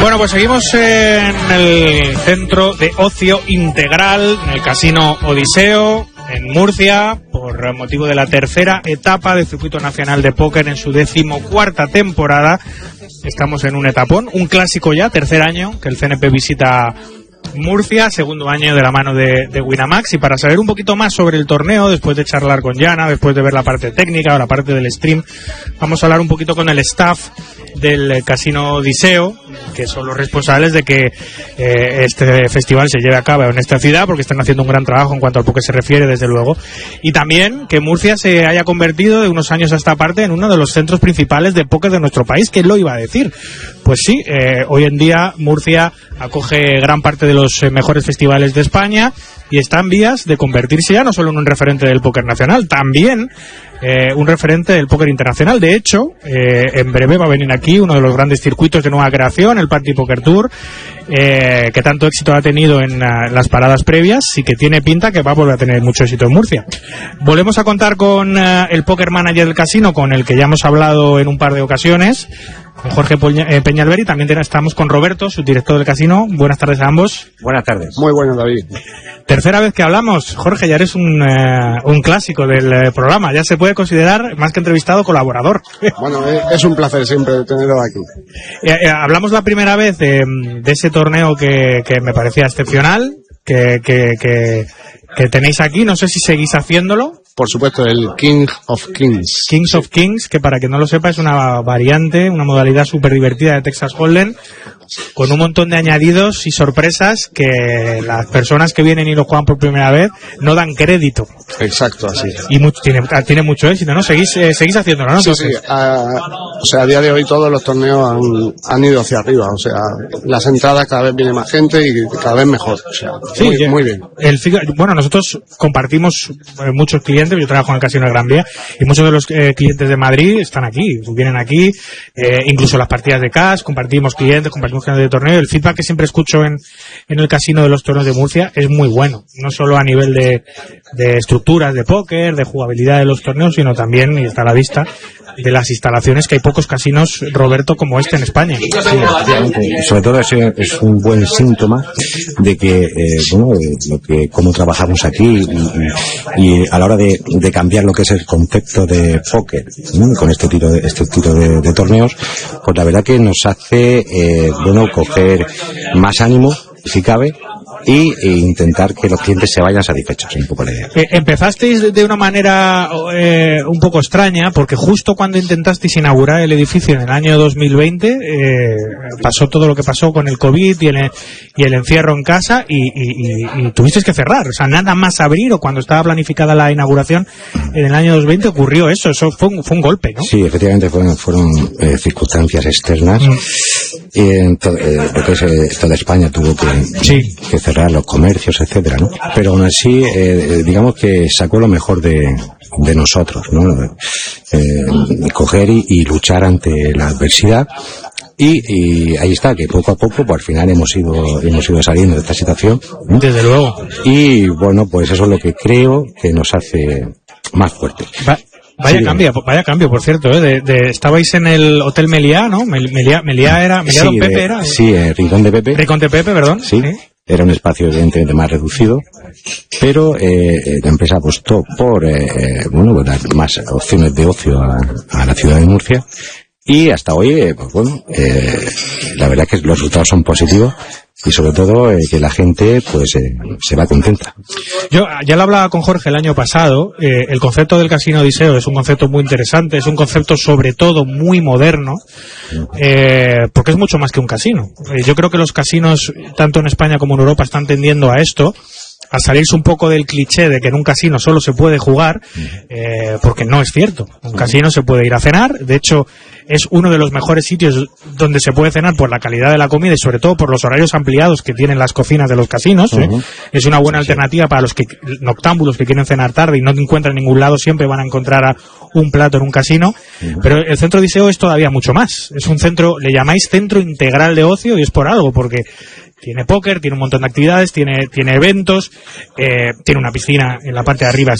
Bueno, pues seguimos en el centro de ocio integral, en el Casino Odiseo, en Murcia, por motivo de la tercera etapa del Circuito Nacional de Póker en su 14ª temporada. Estamos en un etapón, un clásico ya, tercer año que el CNP visita Murcia, segundo año de la mano de Winamax. Y para saber un poquito más sobre el torneo, después de charlar con Yana, después de ver la parte técnica o la parte del stream, vamos a hablar un poquito con el staff del Casino Odiseo, que son los responsables de que este festival se lleve a cabo en esta ciudad, porque están haciendo un gran trabajo en cuanto al póker se refiere, desde luego. Y también que Murcia se haya convertido de unos años a esta parte en uno de los centros principales de póker de nuestro país. ¿Quién lo iba a decir? Pues sí, hoy en día Murcia acoge gran parte de los mejores festivales de España y está en vías de convertirse ya no solo en un referente del póker nacional, también un referente del póker internacional. De hecho, en breve va a venir aquí uno de los grandes circuitos de nueva creación, el Party Poker Tour, que tanto éxito ha tenido en las paradas previas y que tiene pinta que va a volver a tener mucho éxito en Murcia. Volvemos a contar con el Poker Manager del casino, con el que ya hemos hablado en un par de ocasiones, con Jorge Peñalver, y también estamos con Roberto, subdirector del casino. Buenas tardes a ambos. Buenas tardes. Muy buenas, David. Tercera vez que hablamos. Jorge, ya eres un clásico del programa. Ya se puede considerar, más que entrevistado, colaborador. Bueno, es un placer siempre tenerlo aquí. Hablamos la primera vez de ese torneo que me parecía excepcional, que tenéis aquí. No sé si seguís haciéndolo. Por supuesto, el King of Kings. Kings of Kings, que para que no lo sepa es una variante, una modalidad súper divertida de Texas Hold'em, con un montón de añadidos y sorpresas que las personas que vienen y lo juegan por primera vez no dan crédito. Exacto, así. Y tiene mucho éxito, ¿no? Seguís haciéndolo, ¿no? Sí, sí. O sea, a día de hoy todos los torneos han ido hacia arriba. O sea, las entradas cada vez viene más gente y cada vez mejor. O sea, sí, muy bien. Bueno, nosotros compartimos muchos clientes. Yo trabajo en el Casino de Gran Vía y muchos de los clientes de Madrid están aquí, vienen aquí, incluso las partidas de cash, compartimos clientes, compartimos gente de torneo. El feedback que siempre escucho en el casino de los torneos de Murcia es muy bueno, no solo a nivel de estructuras de póker, de jugabilidad de los torneos, sino también, y está a la vista, de las instalaciones, que hay pocos casinos, Roberto, como este en España. Sí, efectivamente. Sobre todo es un buen síntoma de que cómo trabajamos aquí y a la hora de cambiar lo que es el concepto de póker, ¿no? Con este tipo de torneos, pues la verdad que nos hace coger más ánimo, si cabe, e intentar que los clientes se vayan satisfechos. Un poco la idea. Empezasteis de una manera un poco extraña, porque justo cuando intentasteis inaugurar el edificio en el año 2020 pasó todo lo que pasó con el COVID y el encierro en casa y tuvisteis que cerrar. O sea, nada más abrir, o cuando estaba planificada la inauguración en el año 2020 ocurrió eso. Eso fue un golpe, ¿no? Sí, efectivamente fueron circunstancias externas. Y lo que es toda España tuvo que cerrar los comercios, etcétera, ¿no? Pero aún así, digamos que sacó lo mejor de nosotros, ¿no? Coger y luchar ante la adversidad. Y ahí está, que poco a poco, pues al final hemos ido saliendo de esta situación, ¿no? Desde luego. Y bueno, pues eso es lo que creo que nos hace más fuertes. Vaya cambio, por cierto, estabais en el Hotel Meliá, ¿no? Meliá era, Meliá Don Pepe era. Sí, Rincón de Pepe. Rincón de Pepe, perdón. Sí. Era un espacio evidentemente más reducido, pero la empresa apostó por dar más opciones de ocio a la ciudad de Murcia. Y hasta hoy, la verdad es que los resultados son positivos y sobre todo que la gente se va contenta. Yo ya lo hablaba con Jorge el año pasado. El concepto del Casino Odiseo es un concepto muy interesante, es un concepto sobre todo muy moderno, porque es mucho más que un casino. Yo creo que los casinos, tanto en España como en Europa, están tendiendo a esto, a salirse un poco del cliché de que en un casino solo se puede jugar, porque no es cierto. En un casino se puede ir a cenar. De hecho, es uno de los mejores sitios donde se puede cenar por la calidad de la comida y sobre todo por los horarios ampliados que tienen las cocinas de los casinos. Es una buena alternativa para los noctámbulos que quieren cenar tarde y no encuentran en ningún lado, siempre van a encontrar un plato en un casino. Pero el Centro Odiseo es todavía mucho más. Es un centro, le llamáis centro integral de ocio, y es por algo, porque tiene póker, tiene un montón de actividades, tiene eventos, tiene una piscina en la parte de arriba